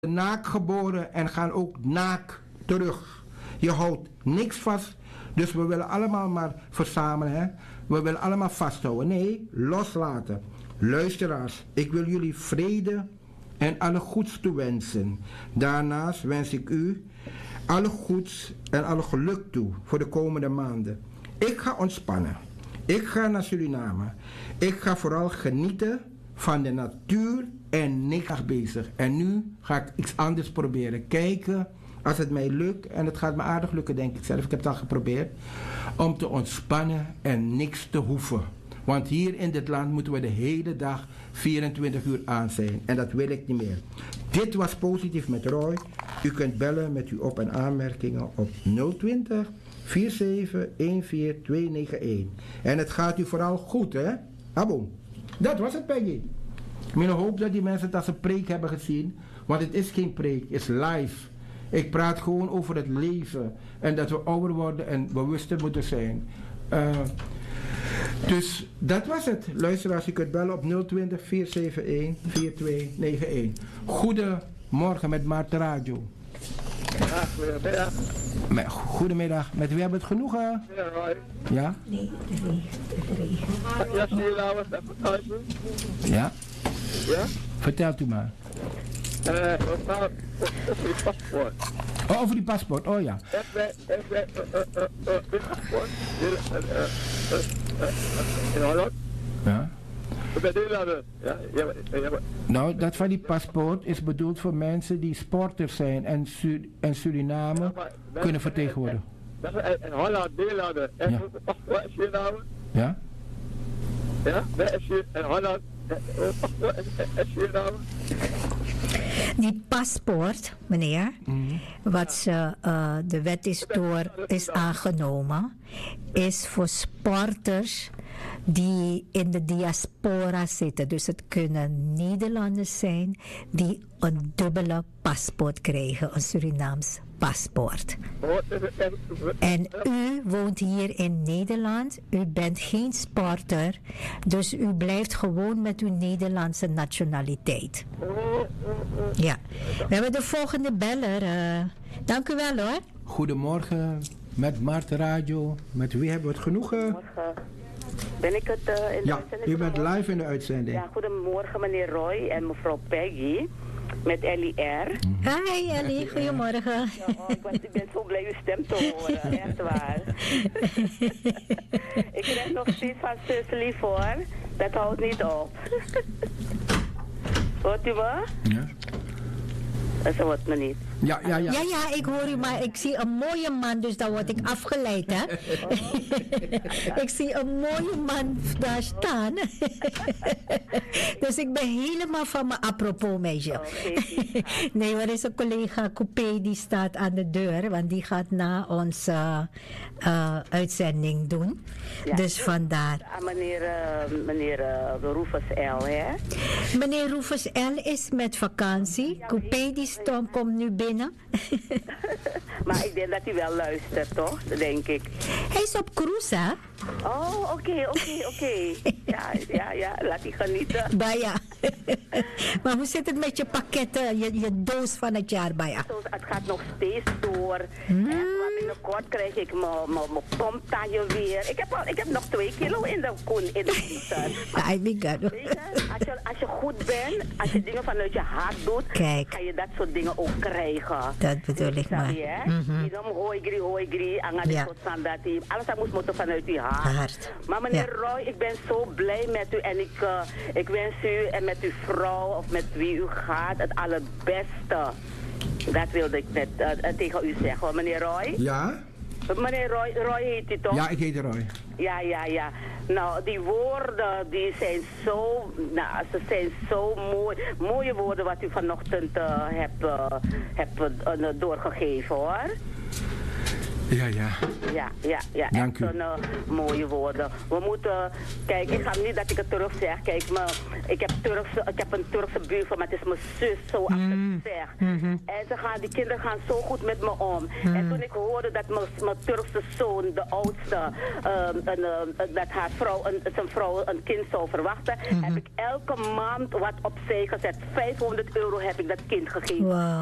naak geboren en gaan ook naak terug. Je houdt niks vast. Dus we willen allemaal maar verzamelen. Hè? We willen allemaal vasthouden. Nee, loslaten. Luisteraars, ik wil jullie vrede en alle goeds toewensen. Daarnaast wens ik u alle goeds en alle geluk toe voor de komende maanden. Ik ga ontspannen. Ik ga naar Suriname. Ik ga vooral genieten van de natuur en niks bezig. En nu ga ik iets anders proberen. Kijken, als het mij lukt, en het gaat me aardig lukken denk ik zelf, ik heb het al geprobeerd, om te ontspannen en niks te hoeven. Want hier in dit land moeten we de hele dag 24 uur aan zijn. En dat wil ik niet meer. Dit was Positief met Roy. U kunt bellen met uw op- en aanmerkingen op 020 47 14 291. En het gaat u vooral goed, hè? Abo. Dat was het, Peggy. Ik hoop dat die mensen het als een preek hebben gezien. Want het is geen preek, het is live. Ik praat gewoon over het leven. En dat we ouder worden en bewuster moeten zijn. Dus dat was het. Luisteraars, u kunt bellen op 020 471 4291. Goedemorgen met Maarten Radio. Ja, goedemiddag. Goedemiddag. Met wie hebben we het genoegen? Ja, Roy. Ja? Nee, Ja, zie je nou wat even? Ja? Ja? Vertelt u maar. Wat nou over je paspoort? Oh, over die paspoort. Oh ja. Paspoort? In Holland? Ja. Bij Nederlander? Ja, Nou, dat van die paspoort is bedoeld voor mensen die sporters zijn en Suriname kunnen vertegenwoordigen. In Holland, Nederlander. En het paspoort is hier nou? Ja? Ja? Is hier in Holland? Paspoort is hier nou? Die paspoort, meneer, wat ze, de wet is aangenomen, is voor sporters die in de diaspora zitten. Dus het kunnen Nederlanders zijn die een dubbele paspoort krijgen, een Surinaams paspoort. En u woont hier in Nederland, u bent geen sporter, dus u blijft gewoon met uw Nederlandse nationaliteit. Ja, we hebben de volgende beller. Dank u wel hoor. Goedemorgen met Maarten Radio. Met wie hebben we het genoegen? Goedemorgen. Ben ik het in de Ja, uitzending? u bent live in de uitzending. Ja, goedemorgen meneer Roy en mevrouw Peggy met Ellie R. Hi Ellie, goedemorgen. Ja, ik ben zo blij uw stem te horen, echt waar. Ik krijg nog steeds van zus lief hoor, dat houdt niet op. Hoort u me? Ja. Ze hoort me niet. Ja. Ja, ik hoor u, maar ik zie een mooie man, dus dan word ik afgeleid, hè. Ik zie een mooie man daar staan. Dus ik ben helemaal van me apropos, meisje. Nee, er is een collega Coupé die staat aan de deur, want die gaat na onze uitzending doen. Ja, dus vandaar. Meneer Rufus L, hè? Meneer Rufus L is met vakantie. Coupé die komt nu binnen. Maar ik denk dat hij wel luistert, toch? Dat denk ik. Hij is op cruise, hè? Oh, oké. Ja, laat hij genieten. Baya. Maar hoe zit het met je pakketten, je doos van het jaar, Baya? Het gaat nog steeds door. Maar binnenkort krijg ik mijn pomptaille weer. Ik heb nog 2 kilo in de vriezer. I be good. Als je goed bent, als je dingen vanuit je hart doet, kijk, ga je dat soort dingen ook krijgen. Dat bedoel ik maar. Hoi gri, alles dat moet vanuit je hart. Maar meneer Roy, ik ben zo blij met u en ik wens u en met uw vrouw of met wie u gaat het allerbeste. Dat wilde ik net tegen u zeggen, meneer Roy. Ja? Meneer Roy heet u toch? Ja, ik heet Roy. Ja. Nou, die woorden, die zijn zo, ze zijn zo mooi. Mooie woorden wat u vanochtend hebt doorgegeven, hoor. Ja. Dank u. Zo'n mooie woorden. We moeten, kijk, ik ga niet dat ik het terug zeg. Kijk, ik heb een Turkse buurvrouw, maar het is mijn zus, zo als ik het zeg. En die kinderen gaan zo goed met me om. En toen ik hoorde dat mijn Turkse zoon, de oudste, dat zijn vrouw een kind zou verwachten, heb ik elke maand wat opzij gezet. €500 heb ik dat kind gegeven. Wow.